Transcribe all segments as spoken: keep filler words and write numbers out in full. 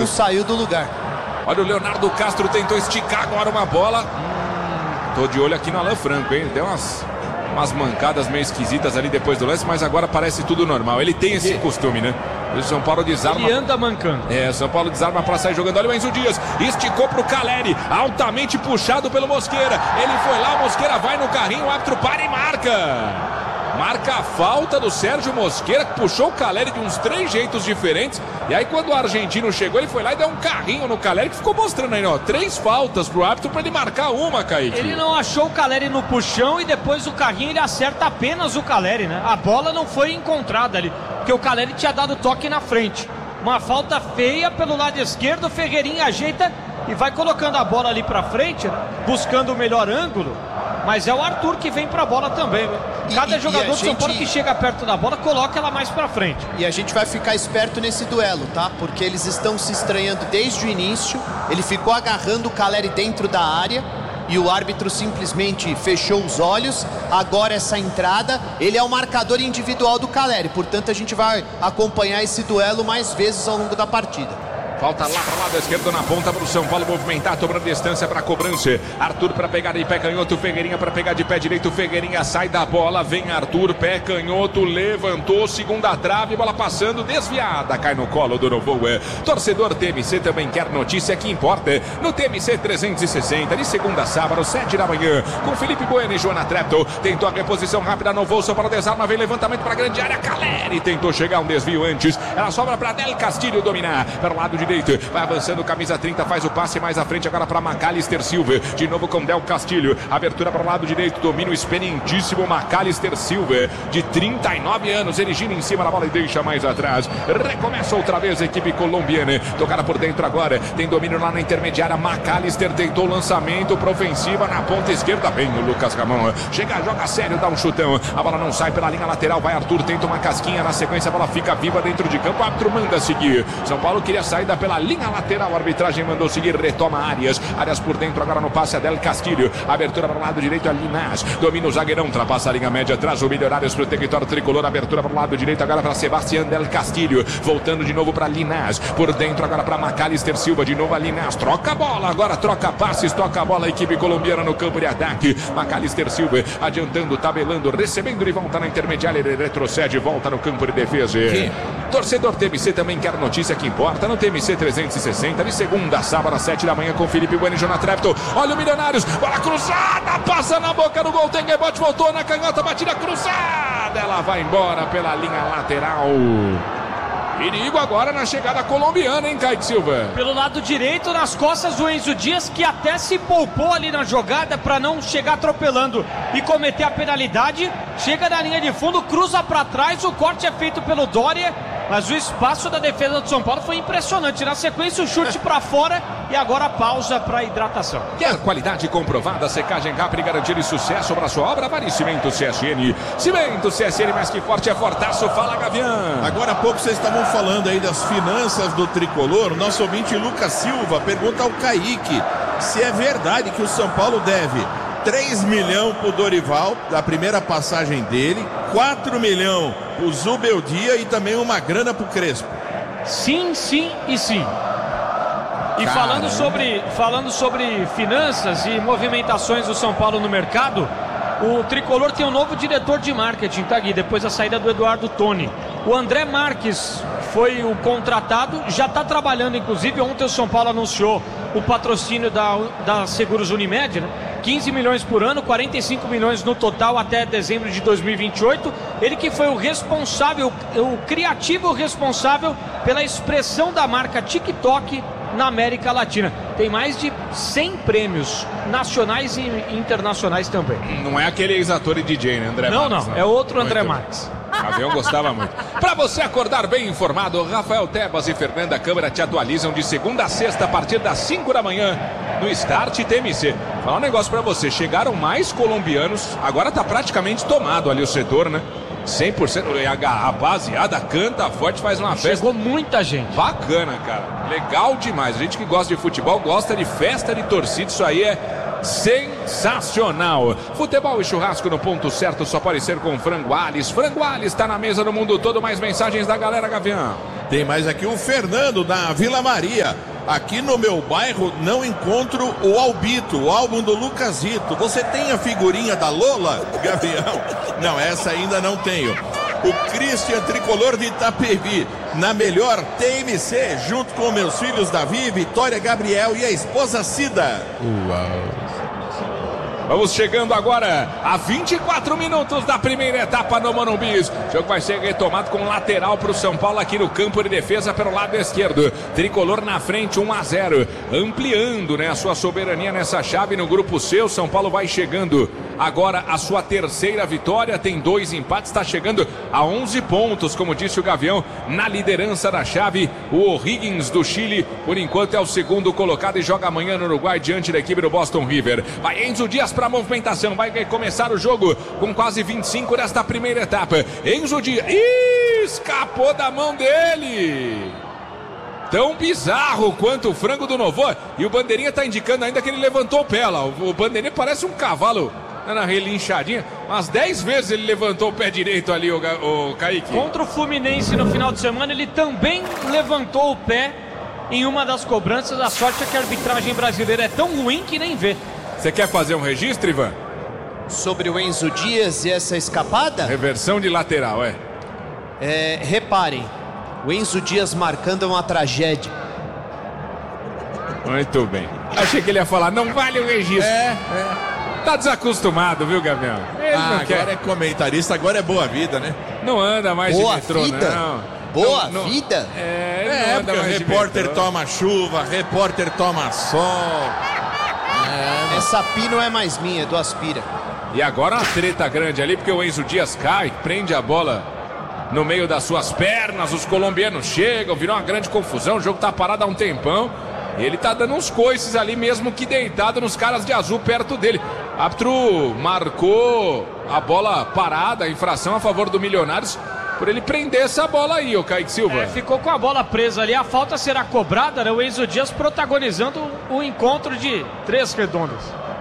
não saiu do lugar. Olha, o Leonardo Castro tentou esticar agora uma bola. Hum, tô de olho aqui no Alan Franco, hein? Deu umas, umas mancadas meio esquisitas ali depois do lance, mas agora parece tudo normal. Ele tem esse costume, né? O São Paulo desarma. Ele anda mancando. É, São Paulo desarma para sair jogando. Olha o Enzo Dias. Esticou pro Caleri. Altamente puxado pelo Mosqueira. Ele foi lá, Mosqueira vai no carrinho. O árbitro para e marca. Marca a falta do Sérgio Mosqueira, que puxou o Caleri de uns três jeitos diferentes. E aí, quando o argentino chegou, ele foi lá e deu um carrinho no Caleri, que ficou mostrando aí, ó. Três faltas pro árbitro para ele marcar uma, Kaique. Ele não achou o Caleri no puxão e depois o carrinho ele acerta apenas o Caleri, né? A bola não foi encontrada ali, porque o Caleri tinha dado toque na frente. Uma falta feia pelo lado esquerdo, o Ferreirinha ajeita e vai colocando a bola ali pra frente, né? Buscando o melhor ângulo. Mas é o Arthur que vem pra bola também, né? Cada e, jogador do São Paulo que chega perto da bola coloca ela mais pra frente. E a gente vai ficar esperto nesse duelo, tá? Porque eles estão se estranhando desde o início. Ele ficou agarrando o Caleri dentro da área e o árbitro simplesmente fechou os olhos. Agora essa entrada, ele é o marcador individual do Caleri. Portanto, a gente vai acompanhar esse duelo mais vezes ao longo da partida. Falta lá para o lado esquerdo na ponta para o São Paulo movimentar, tomando distância para a cobrança. Arthur para pegar de pé canhoto, Ferreirinha para pegar de pé direito. Ferreirinha sai da bola, vem Arthur, pé canhoto, levantou, segunda trave, bola passando, desviada, cai no colo do Novoa. Torcedor T M C também quer notícia que importa. No T M C trezentos e sessenta, de segunda a sábado, sete da manhã, com Felipe Bueno e Joana Trepto. Tentou a reposição rápida, no voo, São Paulo desarma, vem levantamento para a grande área. Caleri tentou chegar um desvio antes. Ela sobra para Del Castilho dominar para o lado de direito, vai avançando, camisa trinta, faz o passe mais à frente agora para Macalister Silva, de novo com Del Castilho, abertura para o lado direito, domínio experientíssimo Macalister Silva, de trinta e nove anos, ele gira em cima da bola e deixa mais atrás, recomeça outra vez a equipe colombiana, tocada por dentro agora, tem domínio lá na intermediária, Macalister tentou o lançamento para ofensiva na ponta esquerda, vem o Lucas Ramon, chega, joga sério, dá um chutão, a bola não sai pela linha lateral, vai Arthur, tenta uma casquinha, na sequência a bola fica viva dentro de campo, o árbitro manda seguir, São Paulo queria sair da pela linha lateral, a arbitragem mandou seguir, retoma Arias, Arias por dentro agora no passe a Del Castilho, abertura para o lado direito a Linás, domina o zagueirão, ultrapassa a linha média, traz o Milionários para o território tricolor, abertura para o lado direito agora para Sebastião Del Castilho, voltando de novo para Linás, por dentro agora para Macalister Silva, de novo a Linás, troca a bola, agora troca passes, toca a bola a equipe colombiana no campo de ataque, Macalister Silva adiantando, tabelando, recebendo de volta na intermediária, ele retrocede, volta no campo de defesa. Que? Torcedor T M C também quer notícia que importa no T M C trezentos e sessenta, de segunda a sábado às sete da manhã com Felipe Bueno e Joana Trepto. Olha o Milionários, bola cruzada, passa na boca do gol, tem rebote, voltou na canhota, batida cruzada, ela vai embora pela linha lateral. Perigo agora na chegada colombiana, hein, Kaique Silva? Pelo lado direito, nas costas do Enzo Dias, que até se poupou ali na jogada para não chegar atropelando e cometer a penalidade. Chega na linha de fundo, cruza para trás, o corte é feito pelo Dória, mas o espaço da defesa do São Paulo foi impressionante. Na sequência, o chute para fora e agora pausa para hidratação. Quer qualidade comprovada, secagem rápida e garantir sucesso para sua obra? Vale Cimento C S N. Cimento C S N, mais que forte é fortaço. Fala, Gavião. Agora há pouco vocês estavam falando aí das finanças do tricolor. Nosso ouvinte Lucas Silva pergunta ao Kaique se é verdade que o São Paulo deve três milhões pro Dorival, da primeira passagem dele, quatro milhões pro Zubeldia e também uma grana pro Crespo. Sim, sim e sim. E falando sobre, falando sobre finanças e movimentações do São Paulo no mercado, o Tricolor tem um novo diretor de marketing, tá, Gui? Depois da saída do Eduardo Toni. O André Marques foi o contratado, já está trabalhando, inclusive. Ontem o São Paulo anunciou o patrocínio da, da Seguros Unimed, né? quinze milhões por ano, quarenta e cinco milhões no total até dezembro de dois mil e vinte e oito. Ele que foi o responsável, o criativo responsável pela expressão da marca TikTok na América Latina. Tem mais de cem prêmios nacionais e internacionais também. Não é aquele ex-ator e D J, né, André Não, Marques, não, não, é outro André muito Marques. Avião gostava muito. Para você acordar bem informado, Rafael Tebas e Fernanda Câmara te atualizam de segunda a sexta a partir das cinco da manhã no Start T M C. Vou falar um negócio para você, chegaram mais colombianos, agora tá praticamente tomado ali o setor, né? cem por cento, a rapaziada canta forte, faz uma festa. Chegou muita gente. Bacana, cara. Legal demais. A gente que gosta de futebol, gosta de festa de torcida, isso aí é sensacional. Futebol e churrasco no ponto certo só pode ser com Frango Ales. Frango Ales está na mesa do mundo todo. Mais mensagens da galera, Gavião. Tem mais aqui o Fernando da Vila Maria. Aqui no meu bairro não encontro o Albito, o álbum do Lucasito. Você tem a figurinha da Lola, Gavião? Não, essa ainda não tenho. O Christian Tricolor de Itapevi, na melhor T M C, junto com meus filhos Davi, Vitória, Gabriel e a esposa Cida. Uau. Vamos chegando agora a vinte e quatro minutos da primeira etapa no Morumbi. O jogo vai ser retomado com lateral para o São Paulo aqui no campo de defesa pelo lado esquerdo. Tricolor na frente, um a zero. Ampliando, né, a sua soberania nessa chave no grupo C. O São Paulo vai chegando agora a sua terceira vitória. Tem dois empates, está chegando a onze pontos, como disse o Gavião, na liderança da chave. O O'Higgins do Chile, por enquanto, é o segundo colocado e joga amanhã no Uruguai diante da equipe do Boston River. Vai Enzo Dias para a movimentação, vai começar o jogo com quase vinte e cinco desta primeira etapa. Enzo Dias, Ih, escapou da mão dele, tão bizarro quanto o frango do Novo. E o Bandeirinha está indicando ainda que ele levantou o pé lá. O Bandeirinha parece um cavalo na relinchadinha, umas dez vezes ele levantou o pé direito ali, o, o Kaique. Contra o Fluminense no final de semana ele também levantou o pé em uma das cobranças. A sorte é que a arbitragem brasileira é tão ruim que nem vê. Você quer fazer um registro, Ivan? Sobre o Enzo Dias e essa escapada? Reversão de lateral, é. É, reparem, o Enzo Dias marcando é uma tragédia. Muito bem. Achei que ele ia falar, não vale o registro. É, é. Tá desacostumado, viu, Gabriel? Ele ah, não agora quer. é comentarista, agora é boa vida, né? Não anda mais boa de metrô, vida? não. Boa não, não, vida? É, ele É, não anda porque mais repórter de metrô. toma chuva, repórter toma sol. É, essa pi não é mais minha, é do Aspira. E agora uma treta grande ali, porque o Enzo Dias cai, prende a bola no meio das suas pernas, os colombianos chegam, virou uma grande confusão, o jogo tá parado há um tempão. E ele tá dando uns coices ali, mesmo que deitado nos caras de azul perto dele. Árbitro marcou a bola parada, a infração a favor do Milionários, por ele prender essa bola aí, o Kaique Silva. É, ficou com a bola presa ali, a falta será cobrada, né? O Enzo Dias protagonizando o encontro de três redondas.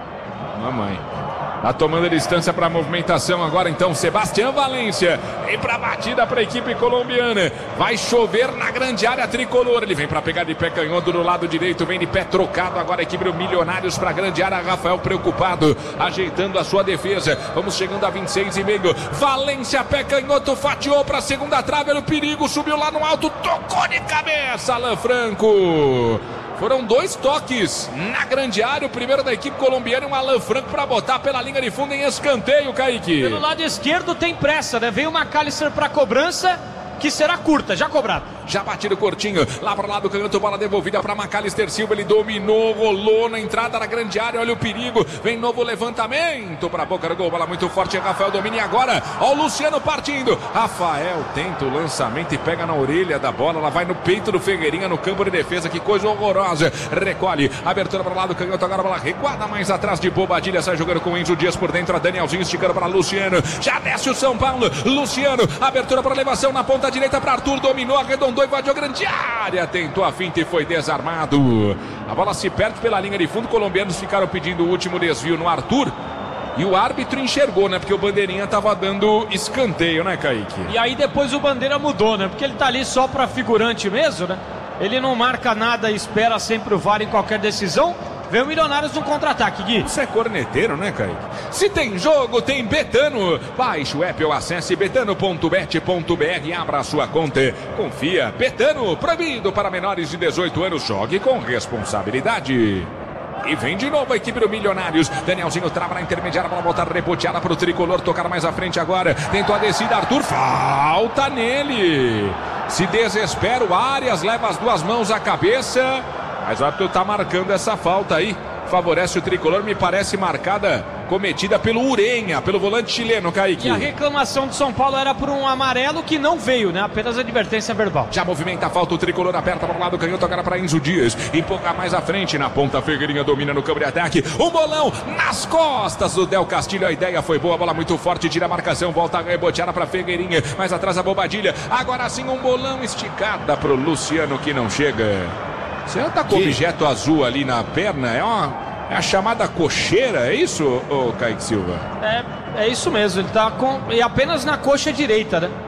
Mamãe. Tá tomando a distância para a movimentação agora, então, Sebastião Valência. Vem para a batida para a equipe colombiana. Vai chover na grande área tricolor. Ele vem para pegar de pé canhoto do lado direito. Vem de pé trocado agora a equipe do Milionários para a grande área. Rafael preocupado, ajeitando a sua defesa. Vamos chegando a vinte e seis e meio. Valência, pé canhoto, fatiou para a segunda trave. Olha o perigo, subiu lá no alto, tocou de cabeça, Alan Franco. Foram dois toques na grande área. O primeiro da equipe colombiana, um Alan Franco para botar pela linha de fundo em escanteio, Kaique. Pelo lado esquerdo tem pressa, né? Vem o McAllister para cobrança, que será curta, já cobrado. Já batido curtinho, lá para lá do canhoto, bola devolvida para McAllister Silva, ele dominou, rolou na entrada da grande área, olha o perigo, vem novo levantamento para a boca do gol, bola muito forte, Rafael domina e agora, ó o Luciano partindo, Rafael tenta o lançamento e pega na orelha da bola, ela vai no peito do Figueirinha, no campo de defesa, que coisa horrorosa, recolhe, abertura para lá do canhoto, agora a bola recuada mais atrás de Bobadilha, sai jogando com o Enzo Dias por dentro, a Danielzinho esticando para Luciano, já desce o São Paulo, Luciano, abertura para elevação na ponta direita para Arthur, dominou, arredondou, invadiu a grande área, tentou a finta e foi desarmado. A bola se perde pela linha de fundo, colombianos ficaram pedindo o último desvio no Arthur e o árbitro enxergou, né? Porque o Bandeirinha tava dando escanteio, né, Kaique? E aí depois o Bandeira mudou, né? Porque ele tá ali só pra figurante mesmo, né? Ele não marca nada e espera sempre o V A R em qualquer decisão. Vem o Milionários no contra-ataque, Gui. Você é corneteiro, né, Kaique? Se tem jogo, tem Betano. Baixe o app ou acesse betano ponto bet ponto br e abra a sua conta. Confia. Betano, proibido para menores de dezoito anos. Jogue com responsabilidade. E vem de novo a equipe do Milionários. Danielzinho trava na intermediária para voltar reboteada para o tricolor. Tocar mais à frente agora. Tentou a descida. Arthur. Falta nele. Se desespera o Arias. Leva as duas mãos à cabeça. Mas o árbitro está marcando essa falta aí. Favorece o tricolor, me parece marcada, cometida pelo Urenha, pelo volante chileno, Kaique. E a reclamação do São Paulo era por um amarelo que não veio, né? Apenas advertência verbal. Já movimenta a falta, o tricolor aperta para o lado, canhoto agora para Enzo Dias. Empurra mais à frente, na ponta, Figueirinha domina no campo de ataque. Um bolão nas costas do Del Castilho, a ideia foi boa, bola muito forte, tira a marcação, volta a reboteada para Figueirinha. Mais atrás a Bobadilha, agora sim um bolão esticada para o Luciano que não chega. Você tá com objeto azul ali na perna, é uma é a chamada cocheira, é isso, ô Kaique Silva? É, é isso mesmo, ele tá com. E apenas na coxa direita, né?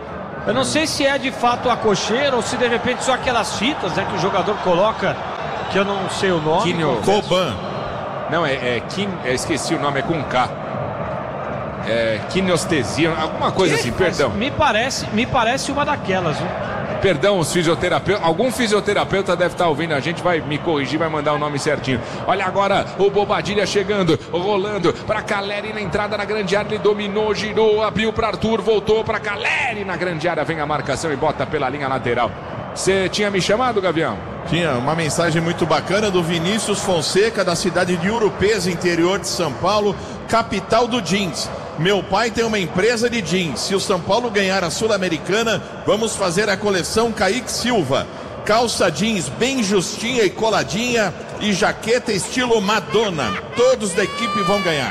Eu não sei se é de fato a cocheira ou se de repente só aquelas fitas, né, que o jogador coloca, que eu não sei o nome. Quinio... Coban. Não, é, é, quin... é esqueci o nome, é com K. É quiniestesia, alguma coisa Que? assim, perdão. Me parece, me parece uma daquelas, viu? Perdão, os fisioterapeutas. Algum fisioterapeuta deve estar ouvindo a gente, vai me corrigir, vai mandar o nome certinho. Olha agora o Bobadilha chegando, rolando para Caleri na entrada na grande área. Ele dominou, girou, abriu para Arthur, voltou para Caleri na grande área. Vem a marcação e bota pela linha lateral. Você tinha me chamado, Gavião? Tinha uma mensagem muito bacana do Vinícius Fonseca, da cidade de Urupês, interior de São Paulo, capital do jeans. Meu pai tem uma empresa de jeans. Se o São Paulo ganhar a Sul-Americana, vamos fazer a coleção Kaique Silva. Calça jeans bem justinha e coladinha e jaqueta estilo Madonna. Todos da equipe vão ganhar.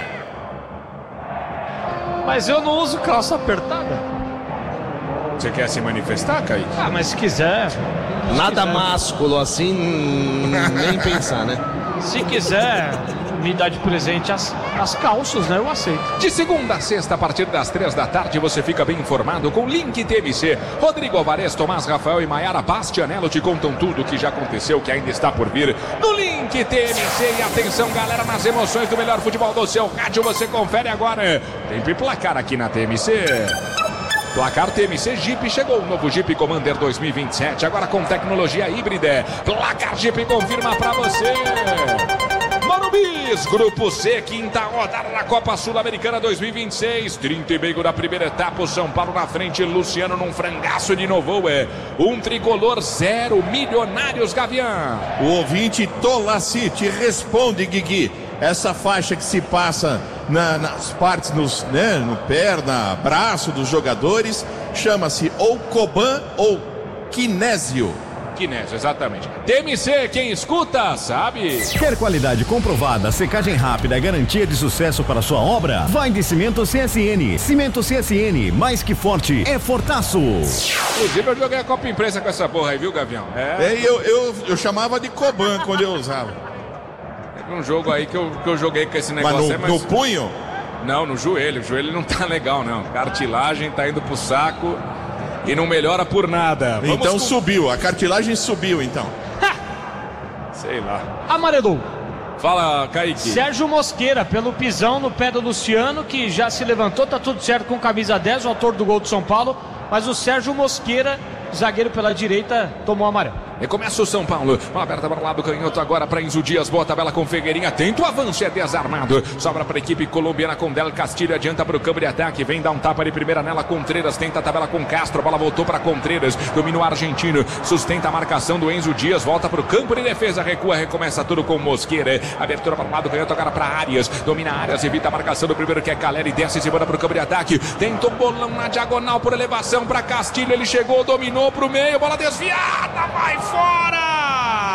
Mas eu não uso calça apertada. Você quer se manifestar, Kaique? Ah, mas se quiser. Nada quiser. másculo assim, nem pensar, né? Se quiser me dar de presente as, as calças, né? Eu aceito. De segunda a sexta, a partir das três da tarde, você fica bem informado com Link T M C. Rodrigo Alvarez, Tomás Rafael e Maiara Bastianello te contam tudo o que já aconteceu, que ainda está por vir no Link T M C. E atenção, galera, nas emoções do melhor futebol do seu rádio, você confere agora. Tempo e placar aqui na T M C. Placar T M C Jeep, chegou o novo Jeep Commander dois mil e vinte e sete, agora com tecnologia híbrida. Placar Jeep confirma pra você. Morumbi, Grupo C, quinta rodada na Copa Sul-Americana dois mil e vinte e seis. trinta e meio da primeira etapa, o São Paulo na frente, Luciano num frangaço de novo. É um tricolor zero, Milionários Gavião. O ouvinte Tolacite responde, Guigui. Essa faixa que se passa na, nas partes, nos, né, no perna, braço dos jogadores, chama-se ou Coban ou Kinésio. Kinésio, exatamente. T M C, quem escuta, sabe. Quer qualidade comprovada, secagem rápida, garantia de sucesso para sua obra? Vai de Cimento C S N. Cimento C S N, mais que forte, é fortaço. Inclusive, eu joguei a Copa Imprensa com essa porra aí, viu, Gavião? É, é eu, eu, eu chamava de Coban quando eu usava. Um jogo aí que eu, que eu joguei com esse negócio. Mas no, é, mas... no punho? Não, no joelho. O joelho não tá legal, não. Cartilagem tá indo pro saco e não melhora por nada. Vamos então com... subiu, a cartilagem subiu, então. Sei lá. Amarelou. Fala, Kaique. Sérgio Mosqueira, pelo pisão no pé do Luciano, que já se levantou, tá tudo certo com camisa dez, o autor do gol do São Paulo. Mas o Sérgio Mosqueira, zagueiro pela direita, tomou amarelo. E começa o São Paulo, uma aberta para o lado canhoto agora para Enzo Dias, boa tabela com Figueirinha, tenta o avanço, é desarmado, sobra para a equipe colombiana com Del Castilho, adianta para o campo de ataque, vem dar um tapa de primeira nela, Contreras, tenta a tabela com Castro, a bola voltou para Contreras, domina o argentino, sustenta a marcação do Enzo Dias, volta para o campo de defesa, recua, recomeça tudo com Mosqueira, abertura para o lado canhoto agora para Arias, domina Arias, evita a marcação do primeiro que é Caleri, desce e se manda para o campo de ataque, tenta o bolão na diagonal por elevação para Castilho, ele chegou, dominou para o meio, bola desviada, vai fora!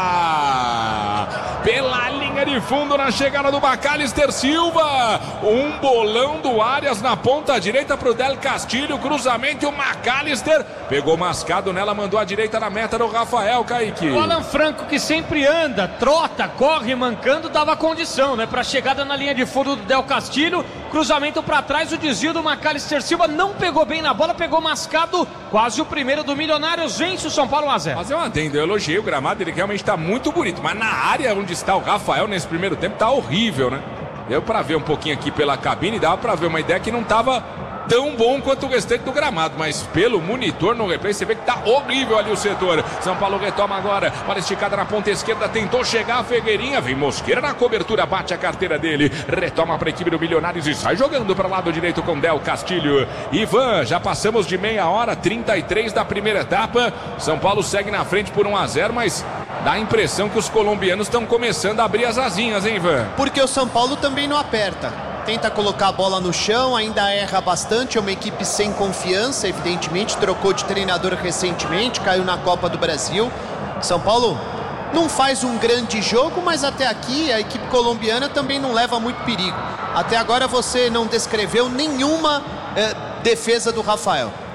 Pela linha de fundo na chegada do Macalister Silva, um bolão do Arias na ponta direita pro Del Castilho, cruzamento e o Macalister pegou mascado nela, mandou a direita na meta do Rafael, Kaique. O Alan Franco, que sempre anda, trota, corre, mancando, dava condição, né, pra chegada na linha de fundo do Del Castilho, cruzamento pra trás, o desvio do Macalister Silva, não pegou bem na bola, pegou mascado, quase o primeiro do Milionários, vence o São Paulo um a zero. Mas eu atendo, eu elogiei o gramado, ele realmente tá muito bonito, mas na área onde está o Rafael nesse primeiro tempo tá horrível, né? Deu pra ver um pouquinho aqui pela cabine, dava pra ver uma ideia que não tava tão bom quanto o restante do gramado, mas pelo monitor no replay você vê que tá horrível ali o setor. São Paulo retoma agora, bola esticada na ponta esquerda, tentou chegar a Figueirinha, vem Mosqueira na cobertura, bate a carteira dele, retoma para a equipe do Milionários e sai jogando para o lado direito com Del Castilho. Ivan, já passamos de meia hora, trinta e três da primeira etapa, São Paulo segue na frente por um a zero, mas dá a impressão que os colombianos estão começando a abrir as asinhas, hein, Ivan? Porque o São Paulo também não aperta. Tenta colocar a bola no chão, ainda erra bastante, é uma equipe sem confiança, evidentemente, trocou de treinador recentemente, caiu na Copa do Brasil. São Paulo não faz um grande jogo, mas até aqui a equipe colombiana também não leva muito perigo. Até agora você não descreveu nenhuma eh, defesa do Rafael.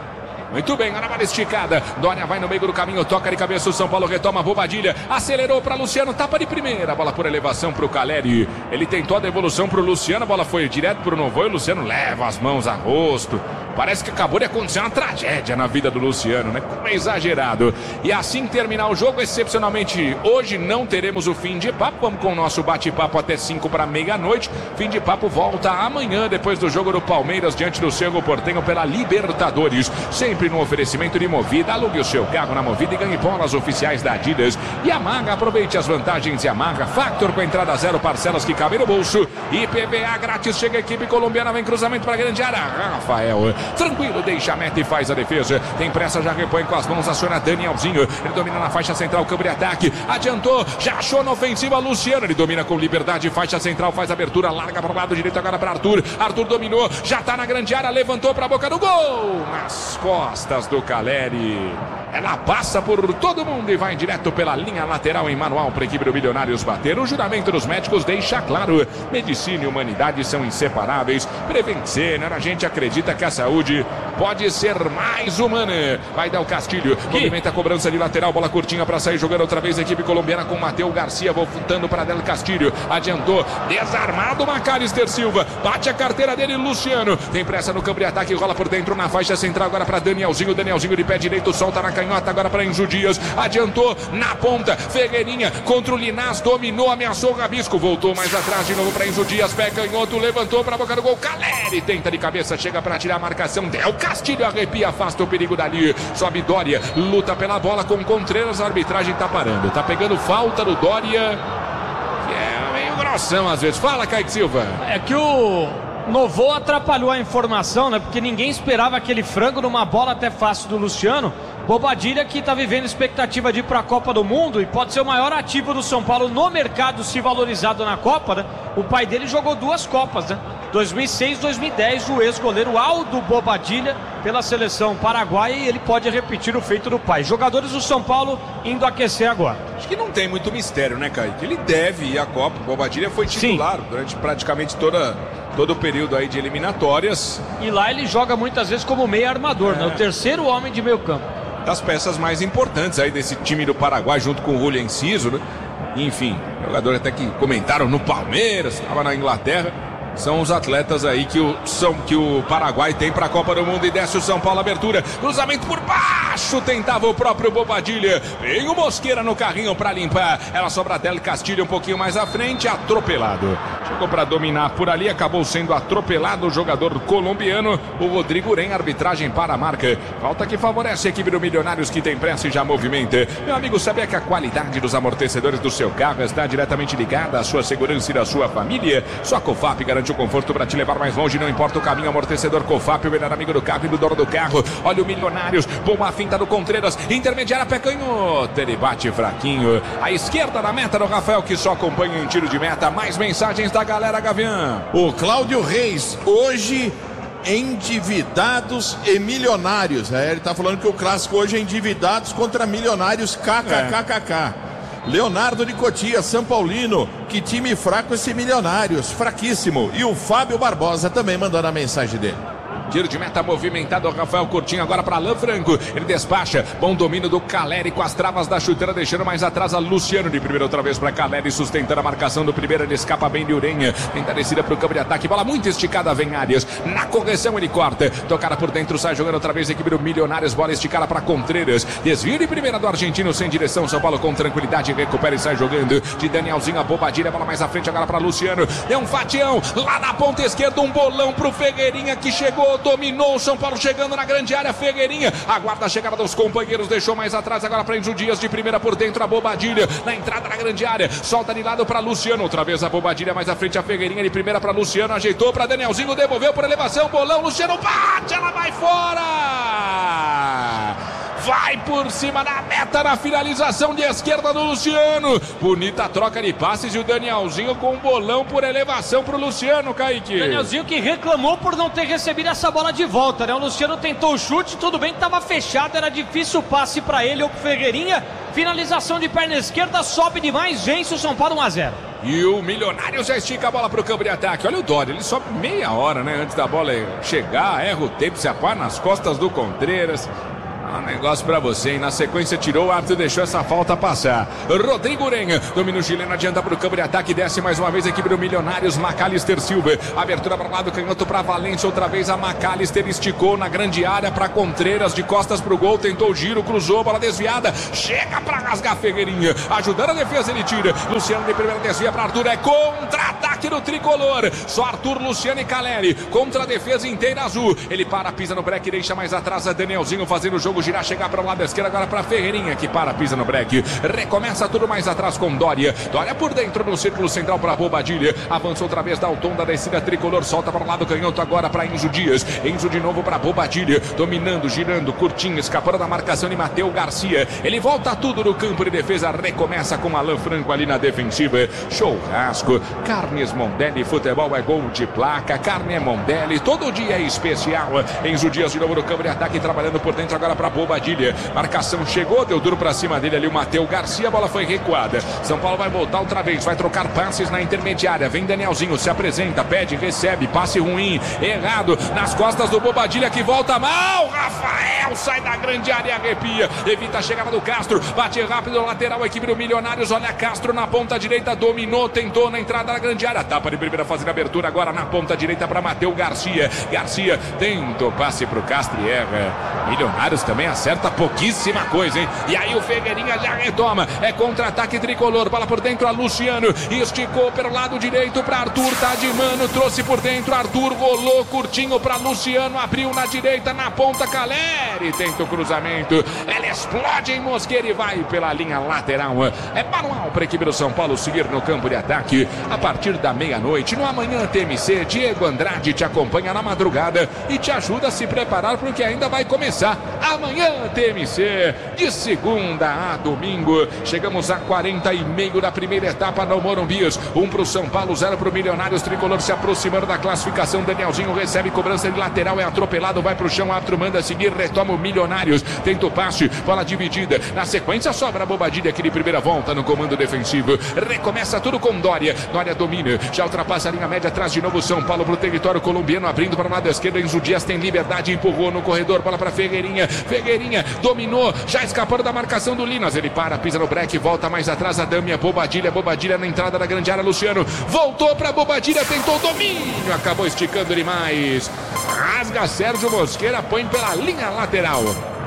Muito bem, olha a bola esticada. Dória vai no meio do caminho, toca de cabeça o São Paulo, retoma a Bobadilha, acelerou para Luciano, tapa de primeira, bola por elevação para o Caleri. Ele tentou a devolução para o Luciano, a bola foi direto para o Novoa e o Luciano leva as mãos a rosto. Parece que acabou de acontecer uma tragédia na vida do Luciano, né? Como é exagerado. E assim terminar o jogo, excepcionalmente, hoje não teremos o fim de papo. Vamos com o nosso bate-papo até cinco para meia-noite. Fim de papo volta amanhã, depois do jogo do Palmeiras, diante do Cerro Porteño pela Libertadores. Sempre no oferecimento de Movida. Alugue o seu carro na Movida e ganhe bolas oficiais da Adidas. E Yamaha, aproveite as vantagens de Yamaha. Factor com entrada zero, parcelas que cabem no bolso. I P V A grátis, chega a equipe colombiana, vem cruzamento para a grande área. Rafael, tranquilo, deixa a meta e faz a defesa. Tem pressa, já repõe com as mãos, aciona Danielzinho. Ele domina na faixa central, câmbio de ataque. Adiantou, já achou na ofensiva Luciano. Ele domina com liberdade, faixa central, faz abertura, larga para o lado direito agora para Arthur. Arthur dominou, já está na grande área, levantou para a boca do gol. Nas costas do Caleri. Ela passa por todo mundo e vai direto pela linha lateral em manual para a equipe do Milionários bater. O juramento dos médicos deixa claro: medicina e humanidade são inseparáveis. Prevent Senior, a gente acredita que a saúde pode ser mais humana. Vai dar o Castilho, movimenta a cobrança de lateral, bola curtinha para sair jogando outra vez a equipe colombiana com Matheus Garcia, voltando para Del Castilho. Adiantou, desarmado Macalister Silva, bate a carteira dele, Luciano. Tem pressa no campo de ataque, rola por dentro na faixa central agora para Danielzinho. Danielzinho de pé direito, solta na canhota agora para Enzo Dias. Adiantou na ponta, Ferreirinha contra o Linás, dominou, ameaçou o Rabisco, voltou mais atrás de novo para Enzo Dias, pé canhoto, levantou para a boca do gol. Caleri tenta de cabeça, chega para tirar a marcação. Del Castilho arrepia, afasta o perigo dali. Sobe Dória, luta pela bola com Contreras, a arbitragem tá parando, tá pegando falta do Dória, que é meio grossão às vezes. Fala, Kaique Silva. É que o Novoa atrapalhou a informação, né? Porque ninguém esperava aquele frango numa bola até fácil do Luciano. Bobadilha, que está vivendo expectativa de ir para a Copa do Mundo e pode ser o maior ativo do São Paulo no mercado, se valorizado na Copa, né? O pai dele jogou duas Copas, né? dois mil e seis, dois mil e dez, o ex-goleiro Aldo Bobadilha pela seleção paraguaia, e ele pode repetir o feito do pai. Jogadores do São Paulo indo aquecer agora. Acho que não tem muito mistério, né, Kaique? Ele deve ir à Copa. Bobadilha foi titular Sim. durante praticamente toda, todo o período aí de eliminatórias. E lá ele joga muitas vezes como meio armador, é. né? O terceiro homem de meio campo. Das peças mais importantes aí desse time do Paraguai, junto com o Julio Enciso, né? Enfim, jogadores até que comentaram no Palmeiras, estava na Inglaterra. São os atletas aí que o, são, que o Paraguai tem para a Copa do Mundo. E desce o São Paulo, abertura, cruzamento por baixo, tentava o próprio Bobadilha. Vem o Mosqueira no carrinho para limpar. Ela sobra Del Castilho um pouquinho mais à frente, atropelado. Chegou para dominar por ali, acabou sendo atropelado o jogador colombiano, o Rodrigo Uren. Arbitragem para a marca. Falta que favorece a equipe do Milionários, que tem pressa e já movimenta. Meu amigo, sabia que a qualidade dos amortecedores do seu carro está diretamente ligada à sua segurança e da sua família? Só a Cofap garante o conforto para te levar mais longe, não importa o caminho. Amortecedor Cofap, o melhor amigo do carro e do dono do carro. Olha o Milionários, boa finta do Contreras, intermediária, pé canhoto, ele bate fraquinho, à esquerda da meta do Rafael, que só acompanha em tiro de meta. Mais mensagens da galera, Gavião. O Cláudio Reis, hoje endividados e milionários. É, ele tá falando que o clássico hoje é endividados contra milionários, kkkk. É. Leonardo de Cotia, São Paulino, que time fraco esse Milionários, fraquíssimo. E o Fábio Barbosa também mandando a mensagem dele. Tiro de meta movimentado, Rafael Curtinho agora para Alain Franco, ele despacha, bom domínio do Caleri com as travas da chuteira, deixando mais atrás a Luciano, de primeira outra vez para Caleri, sustentando a marcação do primeiro, ele escapa bem de Urenha, tenta descida para o campo de ataque, bola muito esticada, vem Arias, na correção ele corta, tocada por dentro, sai jogando outra vez a equipe do Milionários, bola esticada para Contreras, desvio de primeira do argentino, sem direção, São Paulo com tranquilidade, recupera e sai jogando, de Danielzinho a Bobadilha, bola mais à frente agora para Luciano, é um fatião, lá na ponta esquerda, um bolão para o Ferreirinha, que chegou, dominou o São Paulo, chegando na grande área, Ferreirinha aguarda a chegada dos companheiros, deixou mais atrás, agora para Enzo Dias, de primeira por dentro, a Bobadilha, na entrada na grande área, solta de lado para Luciano, outra vez a Bobadilha, mais à frente a Ferreirinha, de primeira para Luciano, ajeitou para Danielzinho, devolveu por elevação, bolão, Luciano bate, ela vai fora! vai por cima da meta na finalização de esquerda do Luciano. Bonita troca de passes e o Danielzinho com um bolão por elevação pro Luciano, Kaique. Danielzinho que reclamou por não ter recebido essa bola de volta, né? O Luciano tentou o chute, tudo bem que tava fechado, era difícil o passe para ele ou pro Ferreirinha. Finalização de perna esquerda, sobe demais, vence o São Paulo um a zero. E o Milionário já estica a bola pro campo de ataque. Olha o Dória, ele sobe meia hora, né? Antes da bola chegar, erra o tempo, se apara nas costas do Contreras. Um negócio pra você, hein? Na sequência tirou, o árbitro deixou essa falta passar. Rodrigo Urenha, domina o chileno, adianta pro campo de ataque, desce mais uma vez a equipe do Milionários, Macalister Silva. Abertura para o lado, canhoto pra Valência, outra vez a Macalister esticou na grande área pra Contreras, de costas pro gol, tentou o giro, cruzou, bola desviada, chega pra rasgar Ferreirinha, ajudando a defesa, ele tira. Luciano de primeira desvia pra Arthur, é contra-ataque do tricolor. Só Arthur, Luciano e Caleri, contra a defesa inteira azul. Ele para, pisa no break, deixa mais atrás a Danielzinho fazendo o jogo girar, chegar para o lado esquerdo, agora para Ferreirinha, que para, pisa no break, recomeça tudo mais atrás com Dória, Dória por dentro no círculo central para Bobadilha, avança outra vez, dá o tom da descida tricolor, solta para o lado canhoto agora para Enzo Dias, Enzo de novo para Bobadilha, dominando, girando, curtinho, escapando da marcação de Matheus Garcia, ele volta tudo no campo de defesa, recomeça com Alan Franco ali na defensiva, churrasco, Carnes Mondelli, futebol é gol de placa, carne é Mondelli, todo dia é especial. Enzo Dias de novo no campo de ataque, trabalhando por dentro agora para Bobadilha, marcação chegou, deu duro pra cima dele ali o Matheus Garcia, a bola foi recuada, São Paulo vai voltar outra vez, vai trocar passes na intermediária, vem Danielzinho, se apresenta, pede, recebe, passe ruim, errado, nas costas do Bobadilha que volta mal, Rafael sai da grande área e arrepia, evita a chegada do Castro, bate rápido no lateral, a equipe do Milionários, olha Castro na ponta direita, dominou, tentou na entrada da grande área, tapa de primeira fazendo abertura agora na ponta direita para Matheus Garcia, Garcia tenta o passe pro Castro e erra, Milionários também acerta pouquíssima coisa, hein? E aí o Ferreirinha já retoma, é contra-ataque tricolor, bola por dentro a Luciano, esticou pelo lado direito para Arthur, tá de mano, trouxe por dentro, Arthur rolou curtinho para Luciano, abriu na direita, na ponta, Caleri tenta o cruzamento, ela explode em Mosqueira e vai pela linha lateral, é manual para a equipe do São Paulo seguir no campo de ataque, a partir da meia-noite, no Amanhã T M C, Diego Andrade te acompanha na madrugada e te ajuda a se preparar porque ainda vai começar amanhã T M C, de segunda a domingo. Chegamos a quarenta e meio da primeira etapa no Morumbias. Um para o São Paulo, zero para o Milionários. Tricolor se aproximando da classificação. Danielzinho recebe cobrança de lateral, é atropelado, vai para o chão. Árbitro manda seguir, retoma o Milionários. Tenta o passe, bola dividida. Na sequência, sobra a Bobadilha aqui de primeira volta no comando defensivo. Recomeça tudo com Dória. Dória domina, já ultrapassa a linha média. Traz de novo o São Paulo para o território colombiano, abrindo para o lado esquerdo. Enzo Dias tem liberdade, empurrou no corredor, bola para Ferreirinha. Ferreirinha dominou, já escapando da marcação do Linas, ele para, pisa no break, volta mais atrás a Dâmia, Bobadilha, Bobadilha na entrada da grande área, Luciano voltou para Bobadilha, tentou domínio, acabou esticando demais, rasga Sérgio Mosqueira, põe pela linha lateral.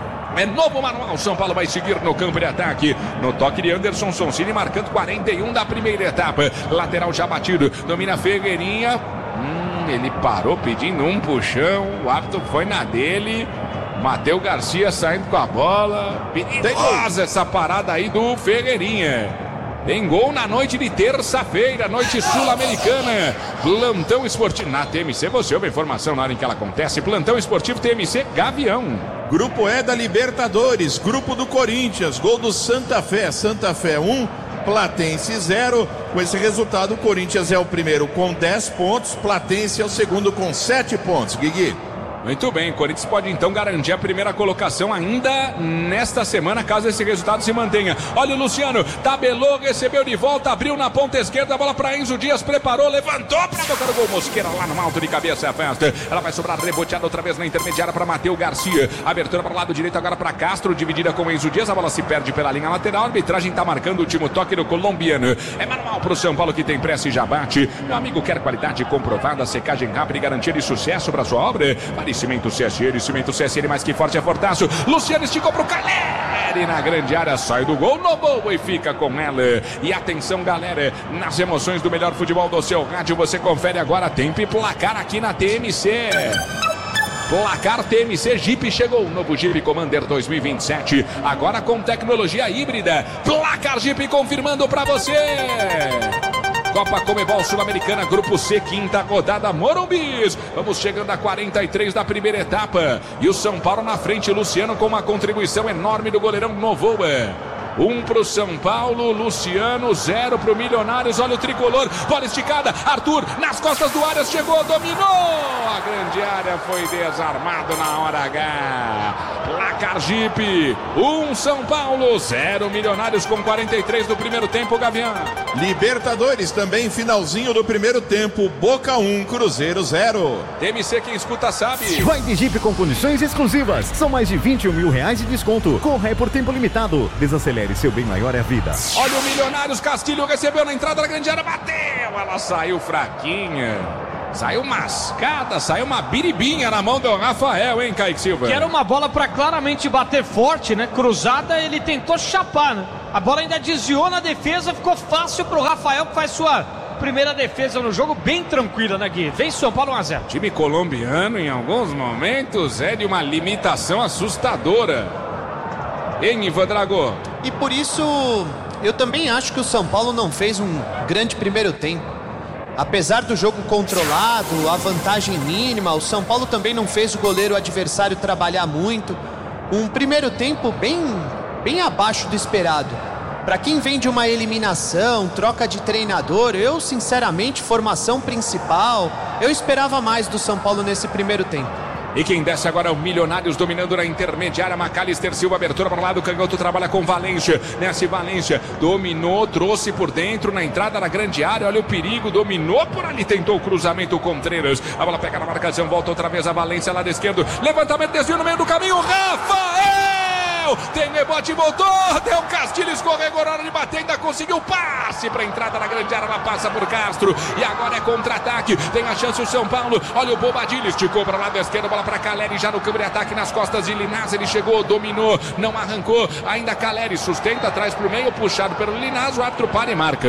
É novo manual, São Paulo vai seguir no campo de ataque, no toque de Anderson Sonsini, marcando quarenta e um da primeira etapa, lateral já batido, domina Ferreirinha, hum, ele parou pedindo um puxão, o árbitro foi na dele, Matheus Garcia saindo com a bola, perigosa essa parada aí do Ferreirinha. Tem gol na noite de terça-feira, noite sul-americana. Plantão esportivo na T M C, você ouve a informação na hora em que ela acontece. Plantão esportivo T M C Gavião. Grupo E da Libertadores, grupo do Corinthians, gol do Santa Fé, Santa Fé um, Platense zero. Com esse resultado, o Corinthians é o primeiro com dez pontos, Platense é o segundo com sete pontos. Guigui. Muito bem, o Corinthians pode então garantir a primeira colocação ainda nesta semana, caso esse resultado se mantenha. Olha o Luciano, tabelou, recebeu de volta, abriu na ponta esquerda, a bola para Enzo Dias, preparou, levantou para tocar o gol. Mosqueira lá no alto de cabeça, afasta. Ela vai sobrar reboteada outra vez na intermediária para Matheus Garcia. Abertura para o lado direito agora para Castro, dividida com Enzo Dias, a bola se perde pela linha lateral. A arbitragem está marcando o último toque do colombiano. É manual para o São Paulo que tem pressa e já bate. Meu amigo quer qualidade comprovada, secagem rápida e garantia de sucesso para sua obra. Cimento C S N, Cimento C S N mais que forte é Fortaço. Luciano esticou pro Caleri na grande área, sai do gol no boa e fica com ela. E atenção galera, nas emoções do melhor futebol do seu rádio, você confere agora tempo e placar aqui na T M C. Placar T M C Jeep chegou, o novo Jeep Commander dois mil e vinte e sete, agora com tecnologia híbrida. Placar Jeep confirmando pra você. Copa Comebol Sul-Americana, Grupo C, quinta rodada, Morumbis. Vamos chegando a quarenta e três da primeira etapa. E o São Paulo na frente, Luciano com uma contribuição enorme do goleirão Novoa. Um pro São Paulo, Luciano, zero pro Milionários. Olha o tricolor, bola esticada, Arthur nas costas do Arias, chegou, dominou. A grande área foi desarmado na hora H. Placar Jeep, um São Paulo, zero Milionários com quarenta e três do primeiro tempo, Gavião. Libertadores também, finalzinho do primeiro tempo, Boca um, Cruzeiro zero. M C, quem escuta sabe. Vai de Jeep com condições exclusivas. São mais de vinte e um mil reais de desconto. Corra é por tempo limitado. Desacelere, seu bem maior é a vida. Olha o Milionários, Castilho recebeu na entrada da grande área, bateu. Ela saiu fraquinha. Saiu mascada, saiu uma biribinha na mão do Rafael, hein, Kaique Silva? Que era uma bola para claramente bater forte, né? Cruzada, ele tentou chapar, né? A bola ainda desviou na defesa, ficou fácil pro Rafael, que faz sua primeira defesa no jogo, bem tranquila, né, Gui? Vem São Paulo um a zero. Time colombiano, em alguns momentos, é de uma limitação assustadora. Hein, Ivan Drago? E por isso, eu também acho que o São Paulo não fez um grande primeiro tempo. Apesar do jogo controlado, a vantagem mínima, o São Paulo também não fez o goleiro adversário trabalhar muito. Um primeiro tempo bem, bem abaixo do esperado. Para quem vem de uma eliminação, troca de treinador, eu sinceramente, formação principal, eu esperava mais do São Paulo nesse primeiro tempo. E quem desce agora é o Milionários, dominando na intermediária. Macalister Silva, abertura para o lado, Canhoto trabalha com Valência. Nesse Valência, dominou, trouxe por dentro, na entrada da grande área. Olha o perigo, dominou por ali, tentou o cruzamento, o Contreiras. A bola pega na marcação, volta outra vez a Valência, lado esquerdo. Levantamento, desvio no meio do caminho, Rafael! Tem rebote, voltou, deu Castilho, escorregou na hora de bater, ainda conseguiu o passe para a entrada na grande área, ela passa por Castro, e agora é contra-ataque, tem a chance o São Paulo, olha o Bobadilha, esticou para o lado esquerdo, bola para Caleri, já no campo de ataque, nas costas de Linaz, ele chegou, dominou, não arrancou, ainda Caleri, sustenta, atrás para o meio, puxado pelo Linaz, o árbitro para e marca.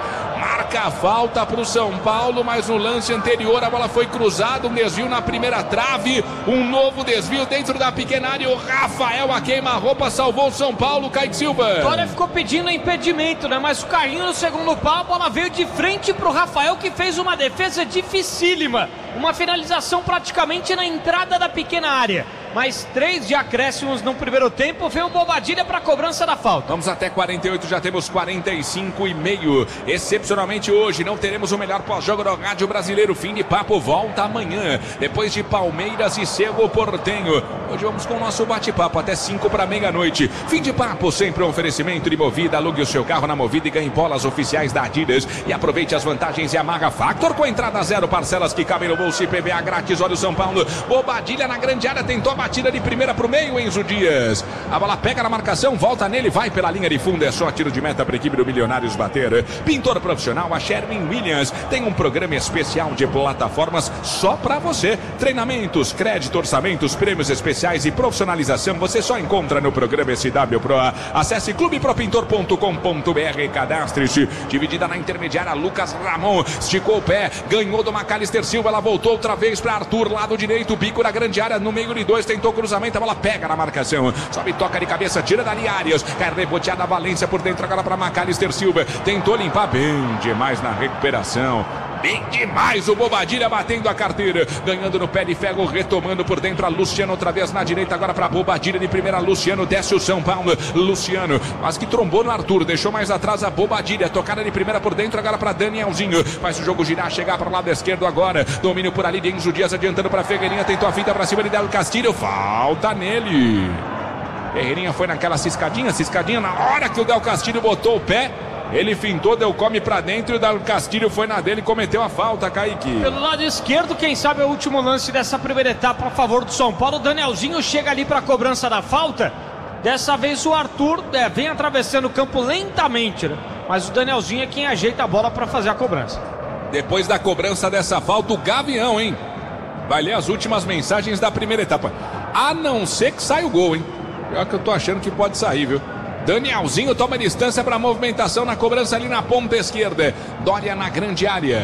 Marca a falta para o São Paulo, mas no lance anterior a bola foi cruzada, um desvio na primeira trave, um novo desvio dentro da pequena área, o Rafael a queima-roupa salvou o São Paulo, Kaique Silva. Olha, ficou pedindo impedimento, né? Mas o carrinho no segundo pau, a bola veio de frente para o Rafael, que fez uma defesa dificílima, uma finalização praticamente na entrada da pequena área. Mais três de acréscimos no primeiro tempo, veio o Bobadilha para a cobrança da falta. Vamos até quarenta e oito, já temos quarenta e cinco e meio. Excepcionalmente hoje não teremos o melhor pós-jogo do rádio brasileiro. Fim de papo, volta amanhã, depois de Palmeiras e Cerro Porteño. Hoje vamos com o nosso bate-papo até cinco para meia-noite. Fim de papo, sempre um oferecimento de Movida. Alugue o seu carro na Movida e ganhe bolas oficiais da Adidas. E aproveite as vantagens e amarra Factor com entrada zero, parcelas que cabem no bolso e P V A grátis. Olha o São Paulo, Bobadilha na grande área, tentou a batida de primeira para o meio, Enzo Dias. A bola pega na marcação, volta nele, vai pela linha de fundo, é só tiro de meta para a equipe do Milionários bater. Pintor profissional, a Sherwin Williams tem um programa especial de plataformas só para você. Treinamentos, crédito, orçamentos, prêmios especiais e profissionalização você só encontra no programa S W Pro. Acesse clube pro pintor ponto com ponto b r e cadastre-se. Dividida na intermediária, Lucas Ramon esticou o pé, ganhou do Macalister Silva, ela voltou outra vez para Arthur, lado direito, bico na grande área, no meio de dois, tentou cruzamento, a bola pega na marcação, sobe, toca de cabeça, tira dali Arias, cai reboteada a Valência por dentro agora para Macalister Silva, tentou limpar bem demais na recuperação. Bem demais o Bobadilha batendo a carteira, ganhando no pé de ferro, retomando por dentro a Luciano outra vez na direita, agora para Bobadilha de primeira, Luciano desce o São Paulo, Luciano, mas que trombou no Arthur, deixou mais atrás a Bobadilha, tocada de primeira por dentro agora para Danielzinho, faz o jogo girar, chegar para o lado esquerdo agora, domínio por ali de Enzo Dias adiantando para Ferreirinha, tentou a fita para cima de Del Castilho, falta nele. Ferreirinha foi naquela ciscadinha, ciscadinha na hora que o Del Castilho botou o pé. Ele fintou, deu come pra dentro e o Del Castilho foi na dele e cometeu a falta, Kaique. Pelo lado esquerdo, quem sabe é o último lance dessa primeira etapa a favor do São Paulo. O Danielzinho chega ali pra cobrança da falta. Dessa vez o Arthur é, vem atravessando o campo lentamente, né? Mas o Danielzinho é quem ajeita a bola pra fazer a cobrança. Depois da cobrança dessa falta, o Gavião, hein? Vai ler as últimas mensagens da primeira etapa. A não ser que saia o gol, hein? Pior que eu tô achando que pode sair, viu? Danielzinho toma distância para a movimentação na cobrança ali na ponta esquerda. Dória na grande área.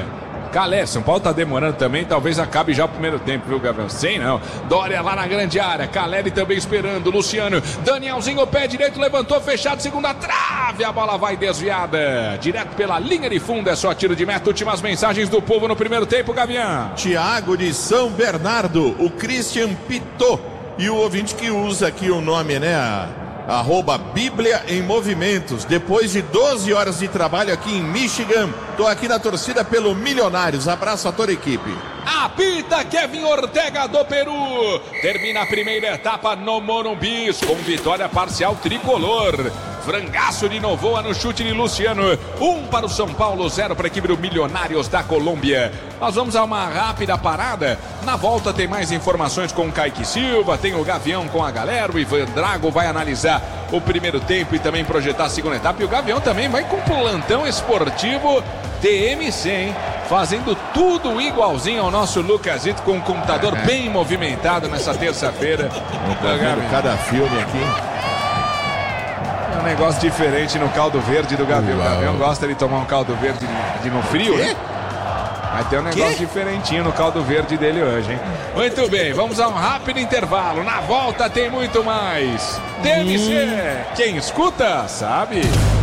Calé, São Paulo tá demorando também, talvez acabe já o primeiro tempo, viu, Gabriel? Sei não. Dória lá na grande área, Caleri também esperando, Luciano, Danielzinho, pé direito, levantou, fechado, segunda trave, a bola vai desviada, direto pela linha de fundo, é só tiro de meta. Últimas mensagens do povo no primeiro tempo, Gavião. Tiago de São Bernardo, o Christian Pitô, e o ouvinte que usa aqui o nome, né, a... arroba Bíblia em Movimentos. Depois de doze horas de trabalho aqui em Michigan, tô aqui na torcida pelo Milionários. Abraço a toda a equipe. Apita Kevin Ortega do Peru. Termina a primeira etapa no Morumbi com vitória parcial tricolor. Frangaço de Novoa no chute de Luciano. Um para o São Paulo, zero para a equipe do Milionários da Colômbia. Nós vamos a uma rápida parada. Na volta tem mais informações com o Kaique Silva, tem o Gavião com a galera. O Ivan Drago vai analisar o primeiro tempo e também projetar a segunda etapa. E o Gavião também vai com o plantão esportivo T M C, hein? Fazendo tudo igualzinho ao nosso Lucasito, com um computador é. bem movimentado nessa terça-feira. Tá vendo cada filme aqui. É um negócio diferente no caldo verde do Gavião. O Gavião gosta de tomar um caldo verde de, de no frio, né? Mas tem um negócio que? diferentinho no caldo verde dele hoje, hein? Muito bem, vamos a um rápido intervalo. Na volta tem muito mais. T M C, hum. quem escuta, sabe.